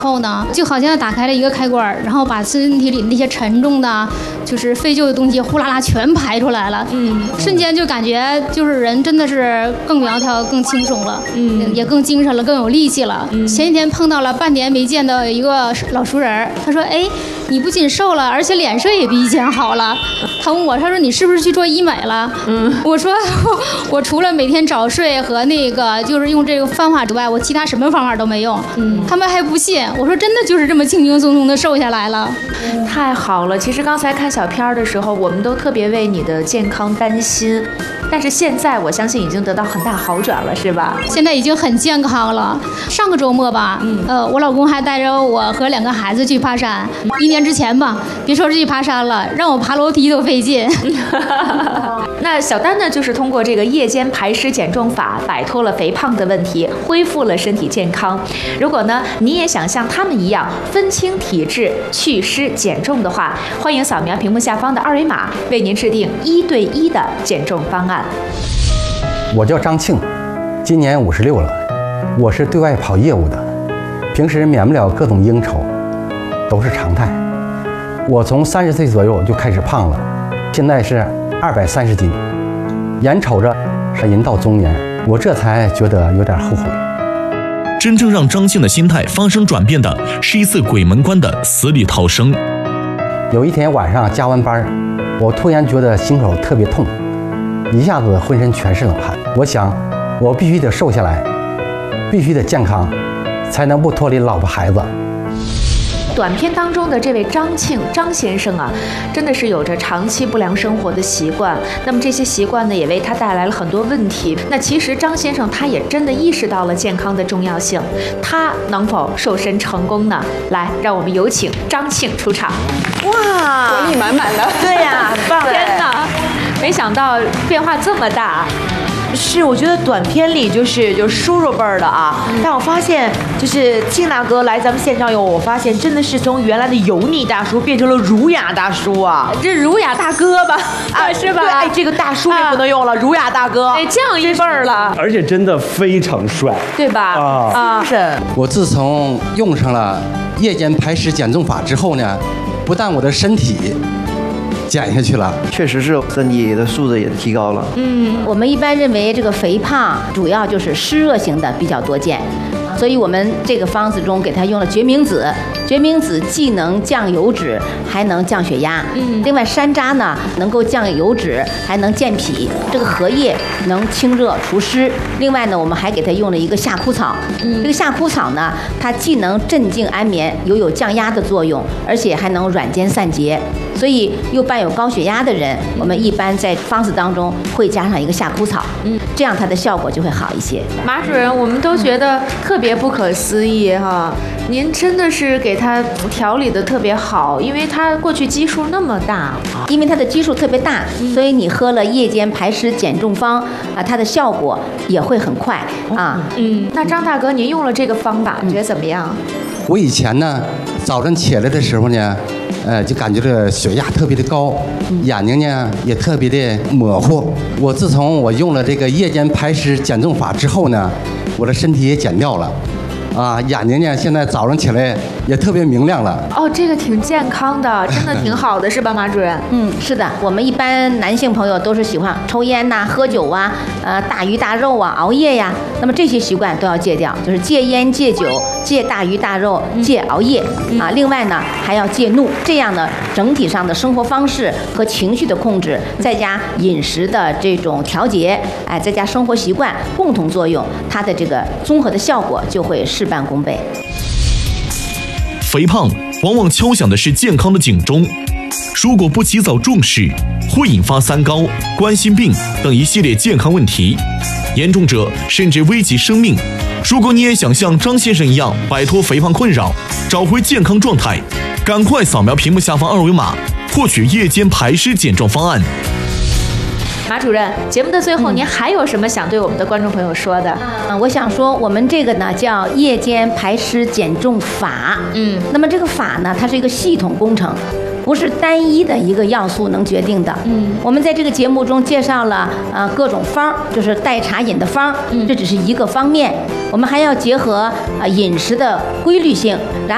后呢，就好像打开了一个开关，然后把身体里那些沉重的、就是废旧的东西呼啦啦全排出来了。瞬间就感觉就是人真的是更苗条、更轻松了，也更精神了，更有力气了。前几天碰到了半年没见的一个老熟人，他说：“哎，你不仅瘦了，而且脸色也比以前好了。”他问我，他说：“你是不是去做医美了？”我说：“我除了每天早睡和那个就是用这个方法之外，我其他什么方法都没用。”他们还不信。我说真的就是这么轻轻松松的瘦下来了， 太好了。其实刚才看小片的时候，我们都特别为你的健康担心，但是现在我相信已经得到很大好转了，是吧？ 现在已经很健康了。上个周末吧，我老公还带着我和2个孩子去爬山。1年之前吧，别说是去爬山了，让我爬楼梯都费劲。 那小丹呢，就是通过这个夜间排湿减重法，摆脱了肥胖的问题，恢复了身体健康。如果呢，你也想像他们一样分清体质、祛湿减重的话，欢迎扫描屏幕下方的2维码，为您制定1对1的减重方案。 我叫张庆，今年56了，我是对外跑业务的，平时免不了各种应酬，都是常态。我从30岁左右就开始胖了，现在是230斤，眼瞅着是人到中年，我这才觉得有点后悔。 真正让张庆的心态发生转变的是一次鬼门关的死里逃生。 有一天晚上加完班，我突然觉得心口特别痛，一下子浑身全是冷汗。我想我必须得瘦下来，必须得健康，才能不脱离老婆孩子。 短片当中的这位张先生啊，真的是有着长期不良生活的习惯。那么这些习惯呢，也为他带来了很多问题。那其实张先生他也真的意识到了健康的重要性，他能否瘦身成功呢？来，让我们有请张庆出场。 哇，活力满满的。 对呀，很棒！天哪，没想到变化这么大。 是，我觉得短片里就是叔叔辈儿的啊，但我发现就是庆大哥来咱们现场以后，我发现真的是从原来的油腻大叔变成了儒雅大叔啊， 这儒雅大哥吧，是吧？ 对，哎，这个大叔也不能用了，儒雅大哥， 哎，降一辈儿了， 而且真的非常帅， 对吧？ 是。 我自从用上了夜间排湿减重法之后呢，不但我的身体减下去了， 确实是身体的素质也提高了。 我们一般认为这个肥胖主要就是湿热型的比较多见，所以我们这个方子中给它用了决明子。决明子既能降油脂，还能降血压。另外山楂呢能够降油脂，还能健脾。这个荷叶能清热除湿。另外呢，我们还给它用了一个夏枯草。这个夏枯草呢，它既能镇静安眠，有降压的作用，而且还能软坚散结。所以又伴有高血压的人，我们一般在方子当中会加上一个夏枯草，这样它的效果就会好一些。 马主任，我们都觉得特别不可思议哈，您真的是给他调理的特别好，因为他过去基数那么大， 因为它的基数特别大，所以你喝了夜间排湿减重方啊，它的效果也会很快啊。 那张大哥，您用了这个方法，觉得怎么样？ 我以前呢，早晨起来的时候呢，就感觉这血压特别的高，眼睛呢也特别的模糊。我自从我用了这个夜间排湿减重法之后呢，我的身体也减掉了。眼睛呢，现在早上起来也特别明亮了。 哦，这个挺健康的，真的挺好的，是吧，马主任？ 是的，我们一般男性朋友都是喜欢抽烟呐、喝酒啊、大鱼大肉啊、熬夜呀，那么这些习惯都要戒掉，就是戒烟、戒酒、戒大鱼大肉、戒熬夜啊。另外呢，还要戒怒，这样呢，整体上的生活方式和情绪的控制，再加饮食的这种调节，再加生活习惯共同作用，它的这个综合的效果就会事半功倍。 肥胖往往敲响的是健康的警钟，如果不及早重视，会引发三高、冠心病等一系列健康问题，严重者甚至危及生命。如果你也想像张先生一样摆脱肥胖困扰，找回健康状态，赶快扫描屏幕下方2维码，获取夜间排湿减重方案。 马主任，节目的最后，您还有什么想对我们的观众朋友说的？ 我想说，我们这个呢叫夜间排湿减重法。那么这个法呢，它是一个系统工程，不是单一的一个要素能决定的。我们在这个节目中介绍了各种方，就是代茶饮的方，这只是一个方面，我们还要结合饮食的规律性，然后